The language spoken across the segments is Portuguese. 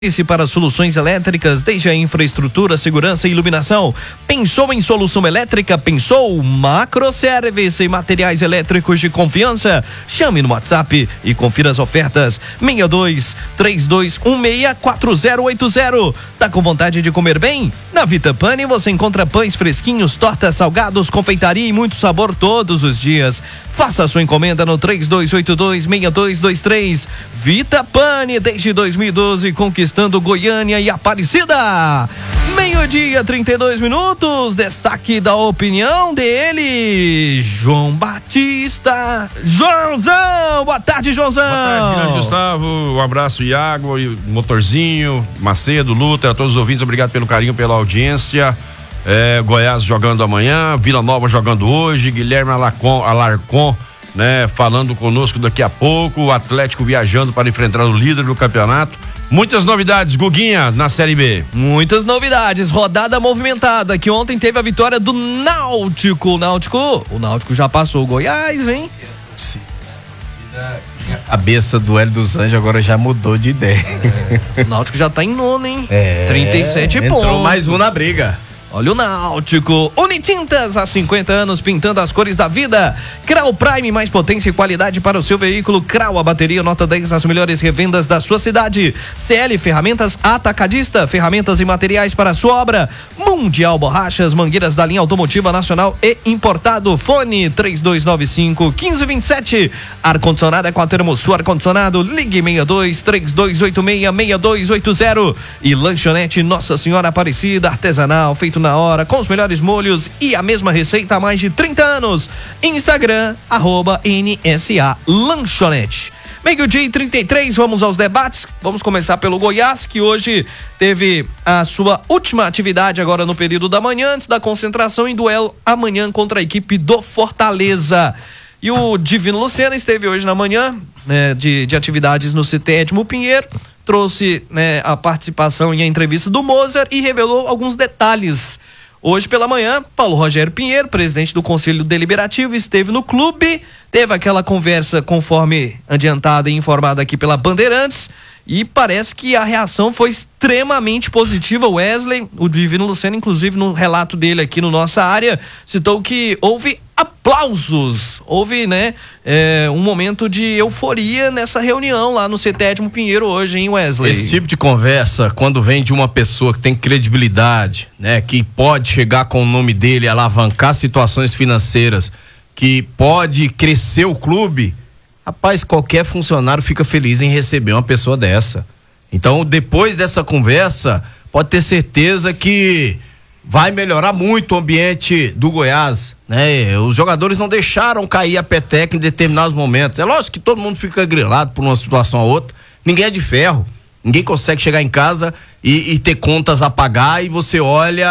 Para soluções elétricas, desde a infraestrutura, segurança e iluminação. Pensou em solução elétrica? Pensou Macroservice e materiais elétricos de confiança? Chame no WhatsApp e confira as ofertas. 62-3216-4080. Tá com vontade de comer bem? Na Vita Pane você encontra pães fresquinhos, tortas, salgados, confeitaria e muito sabor todos os dias. Faça a sua encomenda no 3282-6223. Vita Pane, desde 2012, conquistando Goiânia e Aparecida. 12:32. Destaque da opinião dele, João Batista. Joãozão, boa tarde, Joãozão. Boa tarde, grande Gustavo. Um abraço, Iago, Motorzinho, Macedo, Luta, a todos os ouvintes, obrigado pelo carinho, pela audiência. Goiás jogando amanhã, Vila Nova jogando hoje, Guilherme Alarcon, né, falando conosco daqui a pouco, o Atlético viajando para enfrentar o líder do campeonato. Muitas novidades, Guguinha, na Série B. Muitas novidades, rodada movimentada, que ontem teve a vitória do Náutico. O Náutico já passou o Goiás, hein? Sim. A cabeça do Hélio dos Anjos agora já mudou de ideia. O Náutico já tá em nono, hein? 37 pontos. Entrou mais um na briga. Olha o Náutico. Unitintas, há 50 anos pintando as cores da vida. Crau Prime, mais potência e qualidade para o seu veículo. Crau, a bateria nota 10 nas melhores revendas da sua cidade. CL Ferramentas Atacadista, ferramentas e materiais para a sua obra. Mundial Borrachas, mangueiras da linha automotiva nacional e importado. Fone 3295-1527. Ar-condicionado é com a Termosul Ar-condicionado. Ligue 62-3286-6280. E lanchonete Nossa Senhora Aparecida, artesanal, feito na hora, com os melhores molhos e a mesma receita há mais de 30 anos. Instagram, @NSA Lanchonete. 12:33, vamos aos debates. Vamos começar pelo Goiás, que hoje teve a sua última atividade agora no período da manhã, antes da concentração em duelo amanhã contra a equipe do Fortaleza. E o Divino Lucena esteve hoje na manhã, né, de atividades no CT Edmo Pinheiro, trouxe, né, a participação e a entrevista do Mozart e revelou alguns detalhes. Hoje pela manhã, Paulo Rogério Pinheiro, presidente do Conselho Deliberativo, esteve no clube, teve aquela conversa conforme adiantada e informada aqui pela Bandeirantes, e parece que a reação foi extremamente positiva. Wesley, o Divino Lucena, inclusive no relato dele aqui no Nossa Área, citou que houve aplausos, houve, né, um momento de euforia nessa reunião lá no CT Edmo Pinheiro hoje, hein, Wesley? Esse tipo de conversa, quando vem de uma pessoa que tem credibilidade, né, que pode chegar com o nome dele, alavancar situações financeiras, que pode crescer o clube, rapaz, qualquer funcionário fica feliz em receber uma pessoa dessa. Então, depois dessa conversa, pode ter certeza que vai melhorar muito o ambiente do Goiás, né? Os jogadores não deixaram cair a peteca em determinados momentos. É lógico que todo mundo fica grilado por uma situação ou outra. Ninguém é de ferro. Ninguém consegue chegar em casa e ter contas a pagar e você olha,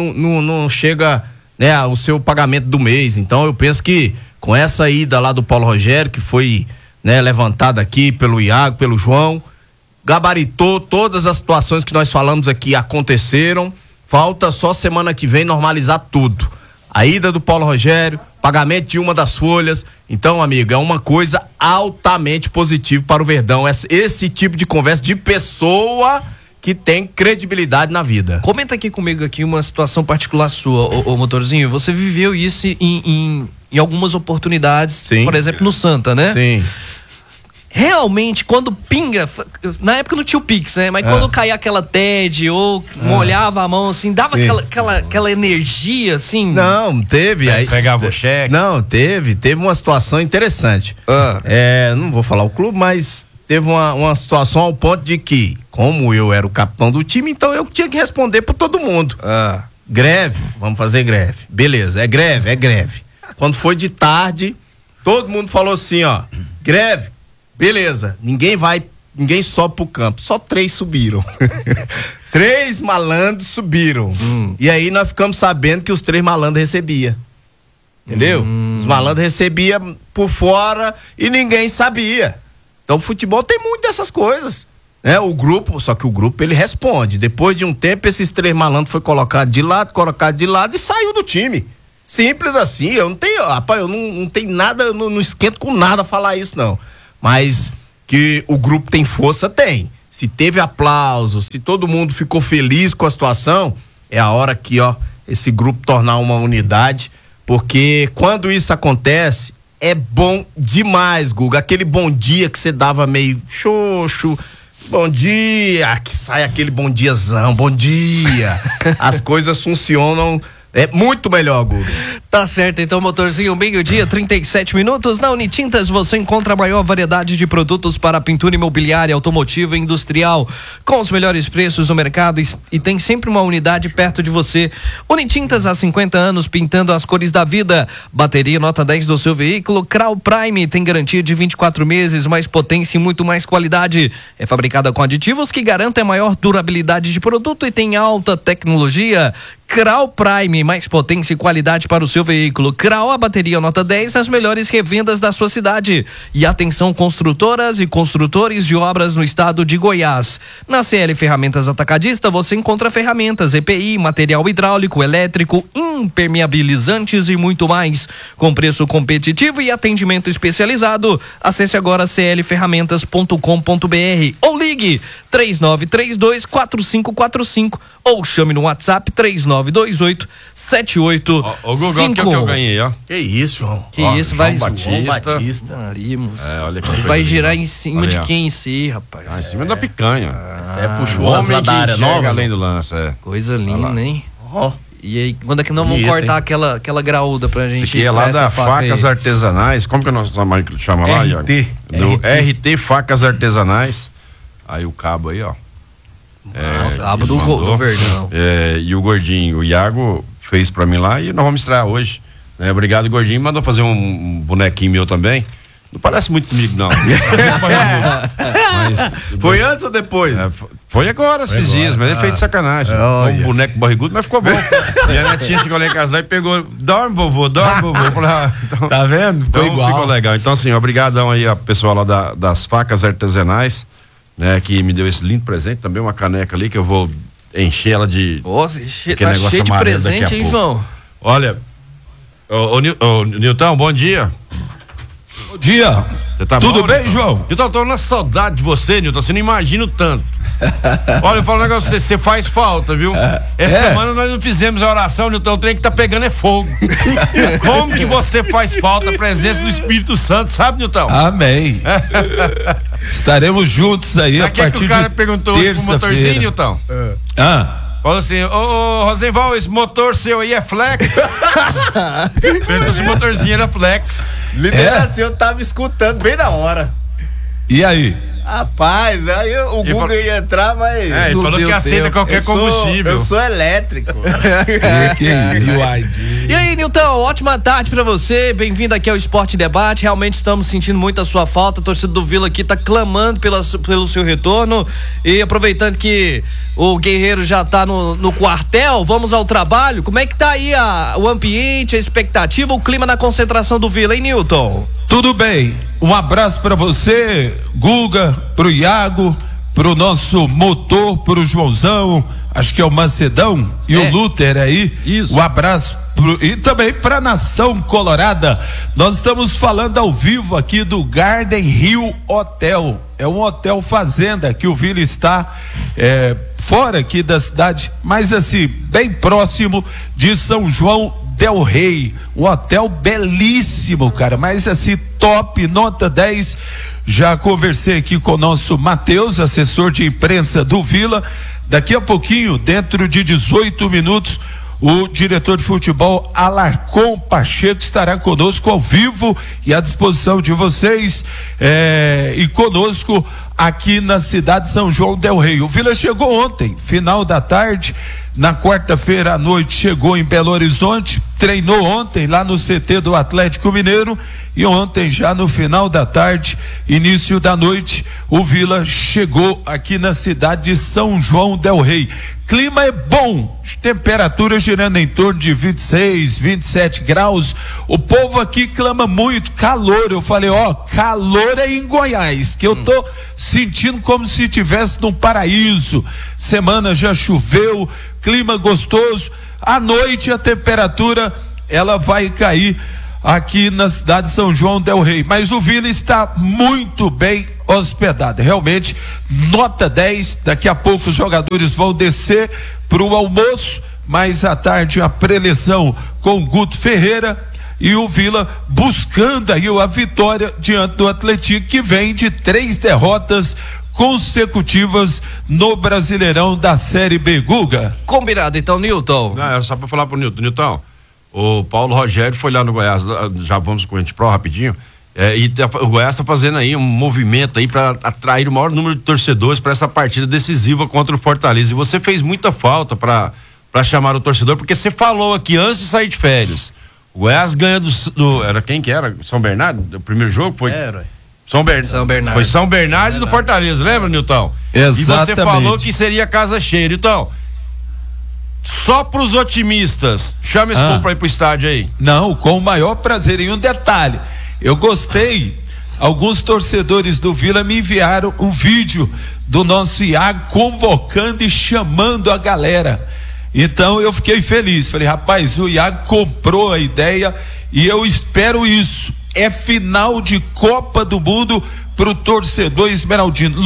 não chega, né, o seu pagamento do mês. Então, eu penso que com essa ida lá do Paulo Rogério, que foi, né, levantada aqui pelo Iago, pelo João, gabaritou todas as situações que nós falamos aqui, aconteceram. Falta só semana que vem normalizar tudo. A ida do Paulo Rogério, pagamento de uma das folhas. Então, amigo, é uma coisa altamente positiva para o Verdão. Esse tipo de conversa de pessoa que tem credibilidade na vida. Comenta aqui comigo aqui uma situação particular sua, ô Motorzinho. Você viveu isso em algumas oportunidades, sim, por exemplo, no Santa, né? Sim. Realmente, quando pinga, na época não tinha o Pix, né? Mas quando caía aquela TED ou molhava a mão, assim, dava aquela energia, assim. Não, teve. Aí pegava o cheque. Não, teve uma situação interessante. Não vou falar o clube, mas teve uma situação ao ponto de que, como eu era o capitão do time, então eu tinha que responder por todo mundo. Greve, vamos fazer greve. Beleza, é greve. Quando foi de tarde, todo mundo falou assim, ó, greve. Beleza, ninguém sobe pro campo, só 3 subiram. 3 malandros subiram. E aí nós ficamos sabendo que os 3 malandros recebiam. Entendeu? Os malandros recebiam por fora e ninguém sabia. Então o futebol tem muito dessas coisas, né? Só que o grupo ele responde. Depois de um tempo, esses 3 malandros foi colocado de lado e saiu do time. Simples assim. Eu não tenho, rapaz, eu não tenho nada, eu não esquento com nada falar isso, não. Mas que o grupo tem força, tem. se teve aplauso, se todo mundo ficou feliz com a situação, é a hora que, esse grupo tornar uma unidade, porque quando isso acontece, é bom demais, Guga. Aquele bom dia que você dava meio xoxo, bom dia, que sai aquele bom diazão, bom dia. As coisas funcionam. É muito melhor, Guga. Tá certo, então, motorzinho, meio-dia, 37 minutos. Na Unitintas você encontra a maior variedade de produtos para pintura imobiliária, automotiva e industrial, com os melhores preços do mercado e tem sempre uma unidade perto de você. Unitintas há 50 anos pintando as cores da vida. Bateria nota 10 do seu veículo. Crau Prime tem garantia de 24 meses, mais potência e muito mais qualidade. É fabricada com aditivos que garantem a maior durabilidade de produto e tem alta tecnologia. Crau Prime, mais potência e qualidade para o seu veículo. Crau, a bateria nota 10 nas melhores revendas da sua cidade. E atenção, construtoras e construtores de obras no estado de Goiás. Na CL Ferramentas Atacadista você encontra ferramentas, EPI, material hidráulico, elétrico, impermeabilizantes e muito mais. Com preço competitivo e atendimento especializado. Acesse agora clferramentas.com.br ou ligue 3932-4545 ou chame no WhatsApp 3928-7855. Ô, Guga, o que eu ganhei, ó? Que isso, João? Que isso, vai... João Batista. Olha que você vai girar em cima de quem em si, rapaz? Em cima da picanha. Você puxou O homem as da área nova, além do lance, Coisa linda, hein? Ó. E aí, quando é que nós vamos cortar aquela graúda pra gente? Esse aqui é lá da Facas Artesanais. Como que nós chama lá, Iago? Do RT Facas Artesanais. Aí o cabo aí, ó. Cabo do Verdão. E o Gordinho, o Iago fez pra mim lá e nós vamos estrear hoje. Obrigado, Gordinho. Mandou fazer um bonequinho meu também. Não parece muito comigo, não. Mas, foi antes ou depois? Foi agora, esses dias, mas ele fez de sacanagem. Um boneco barrigudo, mas ficou bom. Minha netinha chegou lá em casa e pegou, dorme, vovô. Então, tá vendo? Então, ficou legal. Então, assim, obrigadão aí a pessoal lá das Facas Artesanais, né, que me deu esse lindo presente, também uma caneca ali, que eu vou encher ela de... Nossa, tá cheio de presente, hein, João? Olha, ô Nilton, bom dia. Bom dia. Tá tudo bom, bem, Nilton? João? Eu tô na saudade de você, Nilton. Você não imagina o tanto. Olha, eu falo um negócio, você faz falta, viu? Essa semana nós não fizemos a oração, Nilton. O trem que tá pegando é fogo. Como que você faz falta a presença do Espírito Santo, sabe, Nilton? Amém. Estaremos juntos aí a partir de terça-feira. O cara perguntou pro motorzinho, Nilton? Falou assim, ô Rosenval, esse motor seu aí é flex? Perguntou se o motorzinho era flex. Lideração, eu tava escutando bem na hora. E aí? Rapaz, aí o Google ia entrar, mas... ele falou que aceita qualquer combustível. Eu sou elétrico. E aí, Nilton, ótima tarde pra você, bem-vindo aqui ao Esporte Debate. Realmente estamos sentindo muito a sua falta, a torcida do Vila aqui tá clamando pelo seu retorno. E aproveitando que o Guerreiro já tá no quartel, vamos ao trabalho. Como é que tá aí o ambiente, a expectativa, o clima na concentração do Vila, hein, Nilton? Tudo bem, um abraço pra você, Guga, pro Iago, pro nosso motor, pro Joãozão, acho que é o Macedão e o Luther aí. Isso. Um abraço e também pra Nação Colorada. Nós estamos falando ao vivo aqui do Garden Hill Hotel. É um hotel fazenda que o Vila está fora aqui da cidade, mas assim, bem próximo de São João del Rei, um hotel belíssimo, cara, mas assim, top, nota 10. Já conversei aqui com o nosso Matheus, assessor de imprensa do Vila. Daqui a pouquinho, dentro de 18 minutos, o diretor de futebol Alarcon Pacheco estará conosco ao vivo e à disposição de vocês e conosco aqui na cidade de São João del Rei. O Vila chegou ontem, final da tarde, na quarta-feira à noite chegou em Belo Horizonte, treinou ontem lá no CT do Atlético Mineiro e ontem já no final da tarde, início da noite, o Vila chegou aqui na cidade de São João del Rei. Clima é bom, temperatura girando em torno de 26, 27 graus. O povo aqui clama muito, calor. Eu falei, calor é em Goiás, que eu tô sentindo como se estivesse num paraíso. Semana já choveu, clima gostoso. À noite a temperatura ela vai cair aqui na cidade de São João del Rei, mas o Vila está muito bem hospedado, realmente nota 10. Daqui a pouco os jogadores vão descer para o almoço, mais à tarde a preleção com o Guto Ferreira e o Vila buscando aí a vitória diante do Atlético, que vem de 3 derrotas consecutivas no Brasileirão da Série B. Guga. Combinado então, Newton. Não, é só para falar pro Newton. Newton, o Paulo Rogério foi lá no Goiás, já vamos com a gente pro rapidinho, o Goiás tá fazendo aí um movimento aí para atrair o maior número de torcedores para essa partida decisiva contra o Fortaleza, e você fez muita falta para chamar o torcedor, porque você falou aqui antes de sair de férias, o Goiás ganha era quem que era? São Bernardo? O primeiro jogo foi? Era. São Bernardo. Foi São Bernardo e do Fortaleza, lembra, Newton? Exatamente. E você falou que seria casa cheia. Então, só pros otimistas, chama esse povo pra ir pro estádio aí. Não, com o maior prazer. E um detalhe, eu gostei, alguns torcedores do Vila me enviaram um vídeo do nosso Iago convocando e chamando a galera. Então eu fiquei feliz, falei, rapaz, o Iago comprou a ideia e eu espero isso. É final de Copa do Mundo pro torcedor esmeraldino.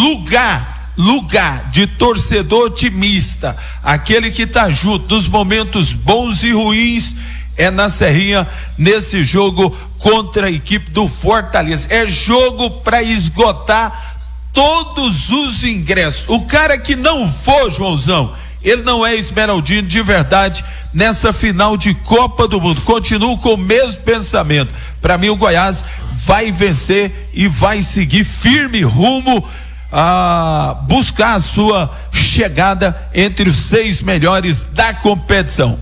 Lugar de torcedor otimista, aquele que tá junto nos momentos bons e ruins, é na Serrinha, nesse jogo contra a equipe do Fortaleza. É jogo para esgotar todos os ingressos. O cara que não for, Joãozão, ele não é esmeraldino de verdade nessa final de Copa do Mundo. Continuo com o mesmo pensamento. Para mim, o Goiás vai vencer e vai seguir firme rumo a buscar a sua chegada entre os 6 melhores da competição.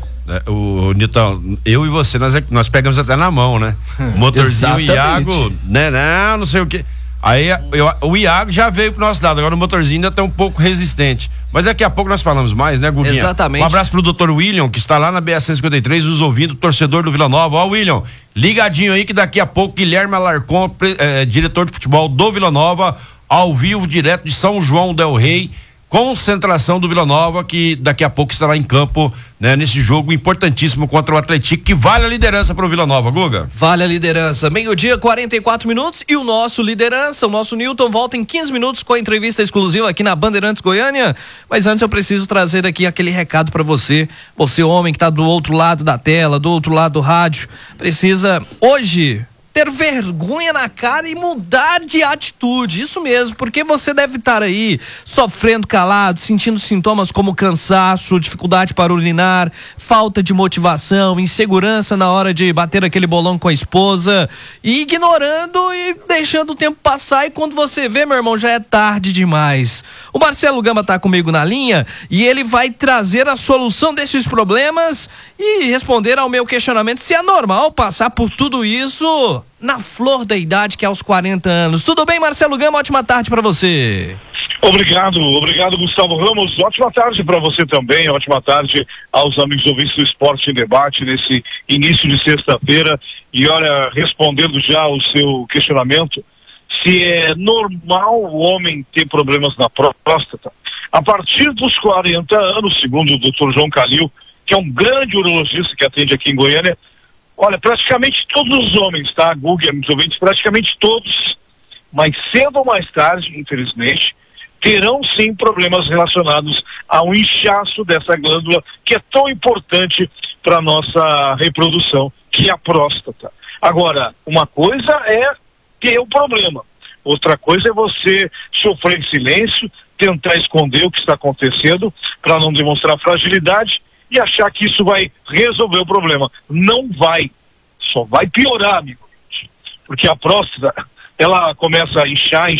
O Nitão, eu e você, nós pegamos até na mão, né? O motorzinho Iago, né? Não sei o que. Aí o Iago já veio pro nosso lado, agora o motorzinho ainda tá um pouco resistente. Mas daqui a pouco nós falamos mais, né, Guguinha? Exatamente. Um abraço pro Dr. William, que está lá na BS-153, nos ouvindo, torcedor do Vila Nova. Ó, William, ligadinho aí que daqui a pouco Guilherme Alarcon, diretor de futebol do Vila Nova, ao vivo, direto de São João del Rei, concentração do Vila Nova, que daqui a pouco estará em campo, né, nesse jogo importantíssimo contra o Atlético, que vale a liderança para o Vila Nova, Guga. Vale a liderança. Meio-dia, 44 minutos, e o nosso liderança, o nosso Newton, volta em 15 minutos com a entrevista exclusiva aqui na Bandeirantes Goiânia. Mas antes eu preciso trazer aqui aquele recado para você, homem que tá do outro lado da tela, do outro lado do rádio, precisa hoje ter vergonha na cara e mudar de atitude, isso mesmo, porque você deve estar aí sofrendo calado, sentindo sintomas como cansaço, dificuldade para urinar, falta de motivação, insegurança na hora de bater aquele bolão com a esposa, e ignorando e deixando o tempo passar, e quando você vê, meu irmão, já é tarde demais. O Marcelo Gamba tá comigo na linha e ele vai trazer a solução desses problemas e responder ao meu questionamento se é normal passar por tudo isso na flor da idade, que é aos 40 anos. Tudo bem, Marcelo Gama? Ótima tarde para você. Obrigado, Gustavo Ramos. Ótima tarde para você também. Ótima tarde aos amigos ouvintes do Esporte em Debate nesse início de sexta-feira. E olha, respondendo já o seu questionamento, se é normal o homem ter problemas na próstata, a partir dos 40 anos, segundo o Dr. João Calil, que é um grande urologista que atende aqui em Goiânia, olha, praticamente todos os homens, tá? Google, amigos ouvintes, praticamente todos, mais cedo ou mais tarde, infelizmente, terão sim problemas relacionados ao inchaço dessa glândula que é tão importante para a nossa reprodução, que é a próstata. Agora, uma coisa é ter o problema, outra coisa é você sofrer em silêncio, tentar esconder o que está acontecendo para não demonstrar fragilidade e achar que isso vai resolver o problema. Não vai. Só vai piorar, amigo. Porque a próstata, ela começa a inchar,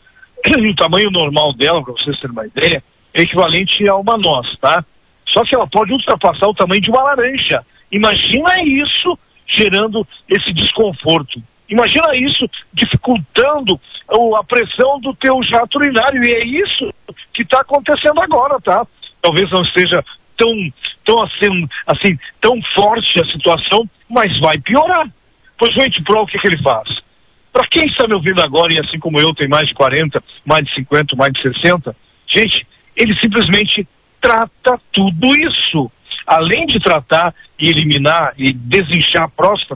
e o tamanho normal dela, para vocês terem uma ideia, é equivalente a uma noz, tá? Só que ela pode ultrapassar o tamanho de uma laranja. Imagina isso gerando esse desconforto. Imagina isso dificultando a pressão do teu jato urinário. E é isso que está acontecendo agora, tá? Talvez não esteja tão forte a situação, mas vai piorar. Pois o Ente-Pro, o que ele faz? Para quem está me ouvindo agora, e assim como eu, tem mais de 40, mais de 50, mais de 60, gente, ele simplesmente trata tudo isso. Além de tratar e eliminar e desinchar a próstata,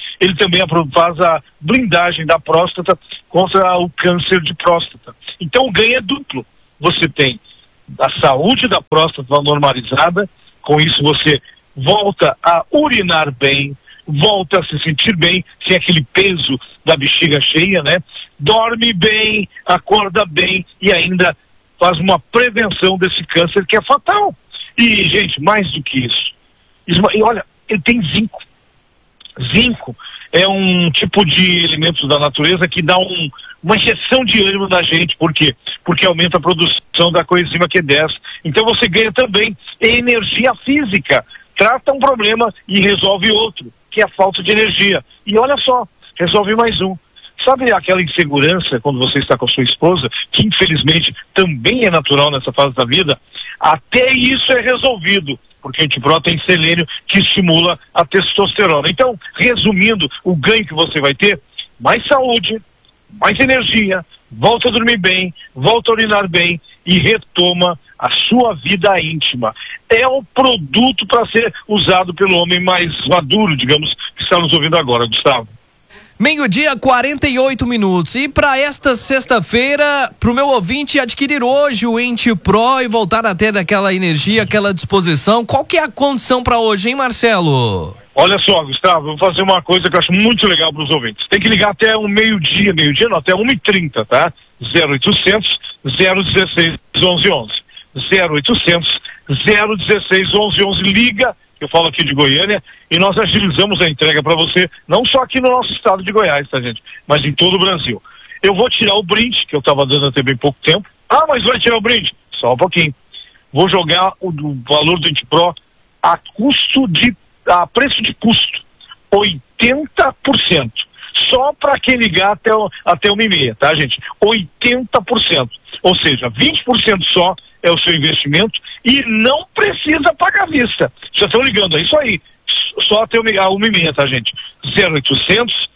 ele também faz a blindagem da próstata contra o câncer de próstata. Então o ganho é duplo. Você tem a saúde da próstata normalizada, com isso você volta a urinar bem, volta a se sentir bem, sem aquele peso da bexiga cheia, né? Dorme bem, acorda bem e ainda faz uma prevenção desse câncer que é fatal. E, gente, mais do que isso. E olha, ele tem zinco. Zinco é um tipo de elemento da natureza que dá uma injeção de ânimo na gente. Por quê? Porque aumenta a produção da coenzima Q10. Então você ganha também energia física. Trata um problema e resolve outro, que é a falta de energia. E olha só, resolve mais um. Sabe aquela insegurança quando você está com a sua esposa, que infelizmente também é natural nessa fase da vida? Até isso é resolvido, porque o Antipró tem selênio que estimula a testosterona. Então, resumindo, o ganho que você vai ter, mais saúde, mais energia, volta a dormir bem, volta a urinar bem e retoma a sua vida íntima. É o produto para ser usado pelo homem mais maduro, digamos, que está nos ouvindo agora, Gustavo. Meio-dia, 48 minutos. E para esta sexta-feira, para o meu ouvinte adquirir hoje o Antipró e voltar a ter aquela energia, aquela disposição, qual que é a condição para hoje, hein, Marcelo? Olha só, Gustavo, eu vou fazer uma coisa que eu acho muito legal para os ouvintes. Tem que ligar até o meio-dia não, até 1h30, tá? 0800 016 1111. 0800 016 1111. Liga, eu falo aqui de Goiânia, e nós agilizamos a entrega para você, não só aqui no nosso estado de Goiás, tá, gente? Mas em todo o Brasil. Eu vou tirar o brinde, que eu estava dando até bem pouco tempo. Ah, mas vai tirar o brinde? Só um pouquinho. Vou jogar o valor do Antipró a preço de custo, 80%. Só para quem ligar até 1h30, tá, gente? 80%. Ou seja, 20% só é o seu investimento e não precisa pagar à vista. Já estão ligando, é isso aí. Só até 1h30, tá, gente? 0800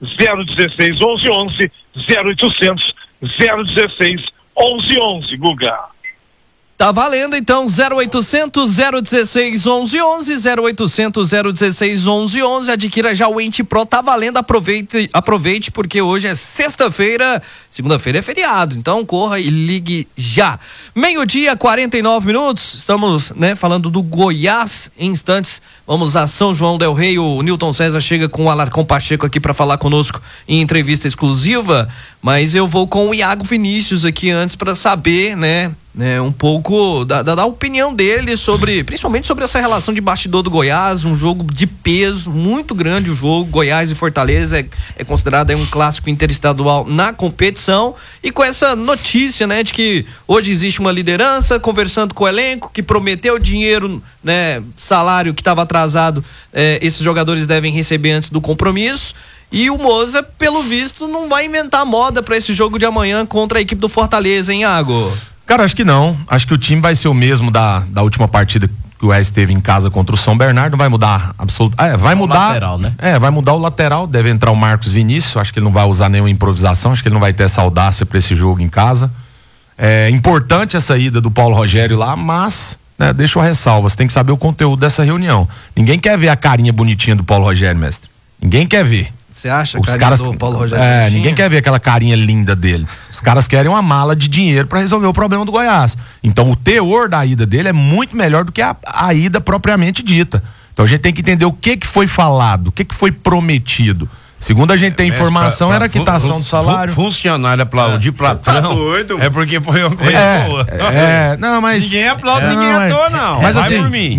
016 1111, 0800 016 1111, Guga. Tá valendo então, 0800 016 1111, 0800 016 1111, adquira já o Antipró, tá valendo, aproveite porque hoje é sexta-feira, segunda-feira é feriado, então corra e ligue já. Meio-dia, 49 minutos, estamos, né, falando do Goiás em instantes, vamos a São João del Rei, o Newton César chega com o Alarcón Pacheco aqui para falar conosco em entrevista exclusiva, mas eu vou com o Iago Vinícius aqui antes para saber, né, um pouco da opinião dele principalmente sobre essa relação de bastidor do Goiás, um jogo de peso, muito grande o jogo, Goiás e Fortaleza é considerado aí um clássico interestadual na competição, e com essa notícia, né, de que hoje existe uma liderança conversando com o elenco, que prometeu dinheiro, né, salário que estava atrasado, esses jogadores devem receber antes do compromisso. E o Moza, pelo visto, não vai inventar moda para esse jogo de amanhã contra a equipe do Fortaleza, hein, Iago? Cara, acho que não. Acho que o time vai ser o mesmo da última partida que o Oeste teve em casa contra o São Bernardo. Vai mudar absolutamente. Vai mudar. O lateral, né? Vai mudar o lateral. Deve entrar o Marcos Vinícius. Acho que ele não vai usar nenhuma improvisação. Acho que ele não vai ter essa audácia para esse jogo em casa. É importante essa ida do Paulo Rogério lá, mas, né, deixa uma ressalva. Você tem que saber o conteúdo dessa reunião. Ninguém quer ver a carinha bonitinha do Paulo Rogério, mestre. Ninguém quer ver. Você acha que o Paulo Rogério ninguém quer ver aquela carinha linda dele. Os caras querem uma mala de dinheiro para resolver o problema do Goiás. Então o teor da ida dele é muito melhor do que a ida propriamente dita. Então a gente tem que entender o que foi falado, o que foi prometido. Segundo a gente tem informação, era a quitação do salário. Funcionário aplaudir patrão. Tá doido? É porque foi uma coisa boa. Não, mas ninguém aplaude ninguém à toa, não. Mas assim, por mim.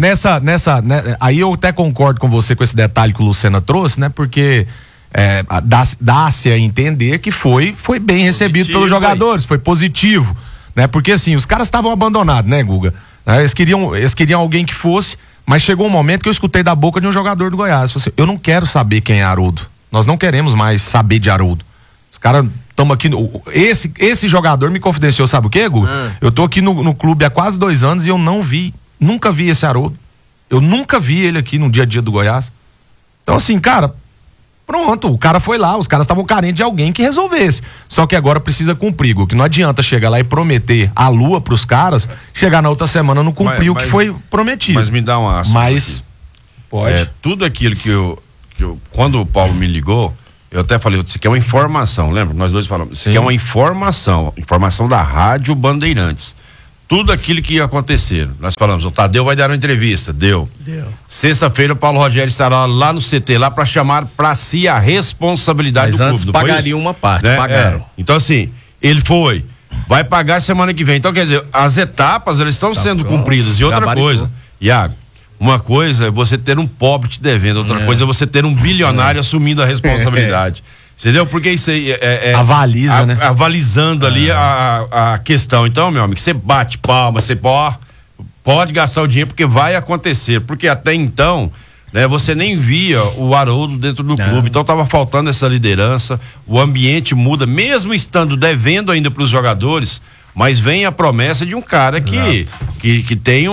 Aí eu até concordo com você com esse detalhe que o Lucena trouxe, né? Porque dá-se a entender que foi bem recebido pelos jogadores, foi positivo, né? Porque assim, os caras estavam abandonados, né, Guga? Eles queriam alguém que fosse, mas chegou um momento que eu escutei da boca de um jogador do Goiás, assim, eu não quero saber quem é Haroldo, nós não queremos mais saber de Haroldo. Os caras estamos aqui, esse jogador me confidenciou, sabe o quê, Guga? Eu tô aqui no clube há quase 2 anos e eu nunca vi esse Haroldo, eu nunca vi ele aqui no dia a dia do Goiás. Então assim, cara, pronto, o cara foi lá, os caras estavam carentes de alguém que resolvesse. Só que agora precisa cumprir, que não adianta chegar lá e prometer a lua pros caras, chegar na outra semana não cumprir o que foi prometido. Mas me dá uma Mas pode. Tudo aquilo que quando o Paulo me ligou, eu até falei, isso aqui é uma informação, lembra? Nós dois falamos, isso aqui é uma informação da Rádio Bandeirantes. Tudo aquilo que ia acontecer. Nós falamos, o Tadeu vai dar uma entrevista. Deu. Sexta-feira o Paulo Rogério estará lá no CT, lá para chamar para si a responsabilidade do clube. Mas antes pagaria uma parte, né? pagaram. Então assim, ele vai pagar semana que vem. Então quer dizer, as etapas elas estão sendo cumpridas. E outra coisa, Iago, uma coisa é você ter um pobre te devendo, outra coisa é você ter um bilionário assumindo a responsabilidade. Entendeu? Porque isso aí avaliza, né? Avalizando ali a questão. Então, meu amigo, você bate palma, você pode gastar o dinheiro porque vai acontecer. Porque até então, né, você nem via o Haroldo dentro do clube. Então tava faltando essa liderança, o ambiente muda, mesmo estando devendo ainda para os jogadores, mas vem a promessa de um cara que tem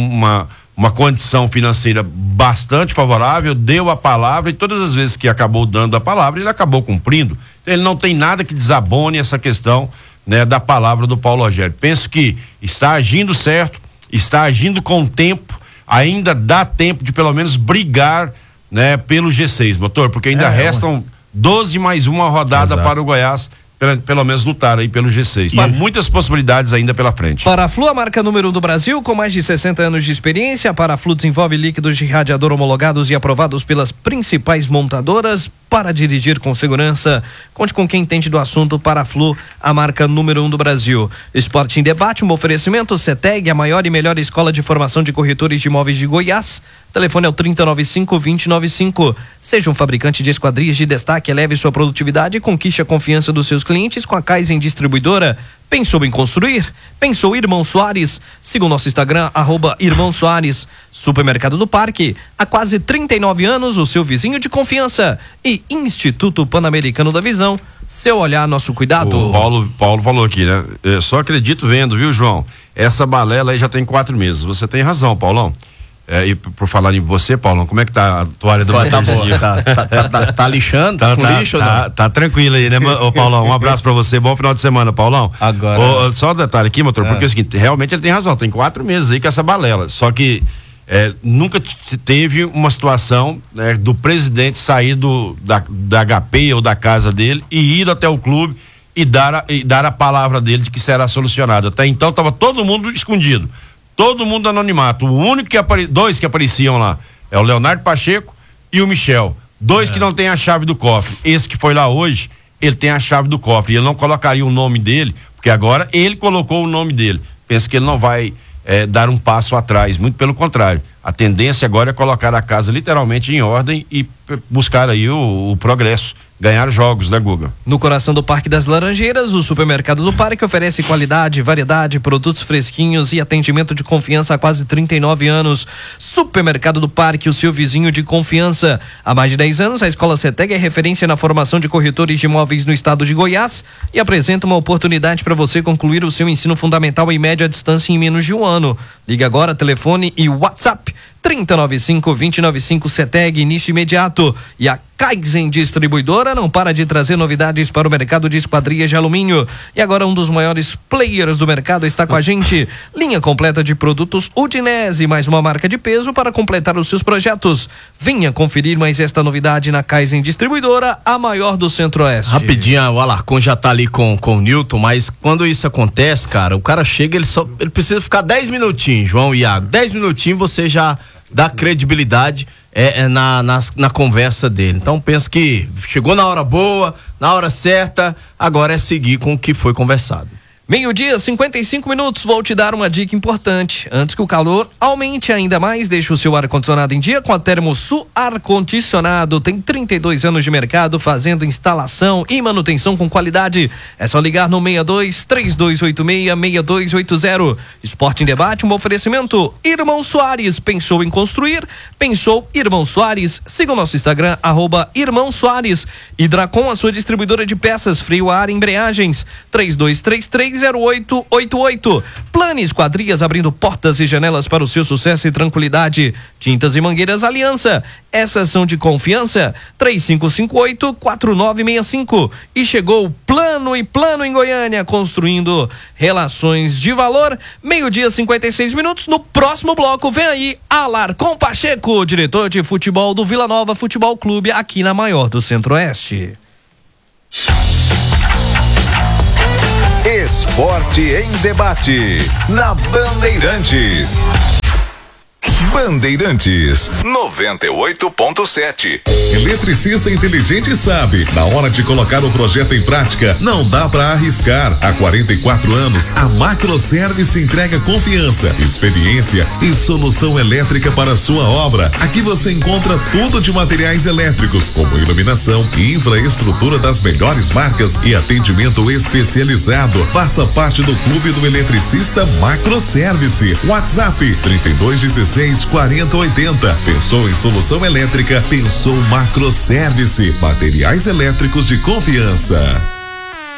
uma condição financeira bastante favorável, deu a palavra e todas as vezes que acabou dando a palavra, ele acabou cumprindo. Então, ele não tem nada que desabone essa questão, né, da palavra do Paulo Rogério. Penso que está agindo certo, está agindo com tempo, ainda dá tempo de pelo menos brigar, né, pelo G6, motor, porque ainda restam 12 mais uma rodada para o Goiás, pelo menos lutar aí pelo G6. Tem muitas possibilidades ainda pela frente. Paraflu, a marca número 1 do Brasil, com mais de 60 anos de experiência. A Paraflu desenvolve líquidos de radiador homologados e aprovados pelas principais montadoras para dirigir com segurança. Conte com quem entende do assunto. Paraflu, a marca número 1 do Brasil. Esporte em Debate, um oferecimento CETEG, a maior e melhor escola de formação de corretores de imóveis de Goiás. O telefone é o 3095-2095. Seja um fabricante de esquadrias de destaque, eleve sua produtividade e conquiste a confiança dos seus clientes com a Kaizen Distribuidora. Pensou em construir? Pensou Irmão Soares? Siga o nosso Instagram, @Irmão Soares. Supermercado do Parque, há quase 39 anos, o seu vizinho de confiança. E Instituto Pan-Americano da Visão, seu olhar, nosso cuidado. O Paulo falou aqui, né? Eu só acredito vendo, viu, João? Essa balela aí já tem 4 meses. Você tem razão, Paulão. E por falar em você, Paulão, como é que tá a tua área do motorzinho? Tá lixando? Tá com lixo ou não? Tá tranquilo aí, né, ô Paulão? Um abraço pra você, bom final de semana, Paulão. Agora. Só um detalhe aqui, motor, porque é o seguinte, realmente ele tem razão, tem 4 meses aí com essa balela, só que nunca teve uma situação, né, do presidente sair da HP ou da casa dele e ir até o clube e dar a palavra dele de que será solucionado. Até então tava todo mundo escondido. Todo mundo anonimato. O único dois que apareciam lá é o Leonardo Pacheco e o Michel. 2 que não tem a chave do cofre. Esse que foi lá hoje, ele tem a chave do cofre. E ele não colocaria o nome dele, porque agora ele colocou o nome dele. Penso que ele não vai dar um passo atrás, muito pelo contrário. A tendência agora é colocar a casa literalmente em ordem e buscar aí o progresso. Ganhar jogos, né, Guga? No coração do Parque das Laranjeiras, o Supermercado do Parque oferece qualidade, variedade, produtos fresquinhos e atendimento de confiança há quase 39 anos. Supermercado do Parque, o seu vizinho de confiança. Há mais de 10 anos, a Escola CETEG é referência na formação de corretores de imóveis no estado de Goiás e apresenta uma oportunidade para você concluir o seu ensino fundamental em média distância em menos de um ano. Ligue agora, telefone e WhatsApp 3095-2095 CETEG, início imediato. E a Kaizen Distribuidora não para de trazer novidades para o mercado de esquadrias de alumínio. E agora um dos maiores players do mercado está com a gente. Linha completa de produtos Udinese, mais uma marca de peso para completar os seus projetos. Venha conferir mais esta novidade na Kaizen Distribuidora, a maior do Centro-Oeste. Rapidinho, o Alarcon já tá ali com o Newton, mas quando isso acontece, cara, o cara chega, ele precisa ficar 10 minutinhos, João e Iago. 10 minutinhos você já dá credibilidade na conversa dele. Então penso que chegou na hora boa, na hora certa, agora é seguir com o que foi conversado. 12:55, vou te dar uma dica importante. Antes que o calor aumente ainda mais, deixe o seu ar-condicionado em dia com a Termosul Ar-Condicionado. Tem 32 anos de mercado fazendo instalação e manutenção com qualidade. É só ligar no 6286-6280. Esporte em Debate, um oferecimento Irmão Soares. Pensou em construir? Pensou Irmão Soares. Siga o nosso Instagram, @Irmão Soares. Hidracom, a sua distribuidora de peças, freio a ar e embreagens. 3233 998-999-0888. Plane Esquadrias, abrindo portas e janelas para o seu sucesso e tranquilidade. Tintas e Mangueiras Aliança, essas são de confiança. 3558-4965. E chegou Plano e Plano em Goiânia, construindo relações de valor. 12:56. No próximo bloco vem aí Alarcon Pacheco, diretor de futebol do Vila Nova Futebol Clube, aqui na maior do Centro-Oeste. Esporte em debate na Bandeirantes. Bandeirantes 98.7. Eletricista inteligente sabe, na hora de colocar o projeto em prática, não dá para arriscar. Há 44 anos, a Macroservice entrega confiança, experiência e solução elétrica para a sua obra. Aqui você encontra tudo de materiais elétricos, como iluminação e infraestrutura das melhores marcas e atendimento especializado. Faça parte do clube do eletricista Macroservice. WhatsApp 3216-4080. Pensou em solução elétrica? Pensou Macroservice. Materiais elétricos de confiança.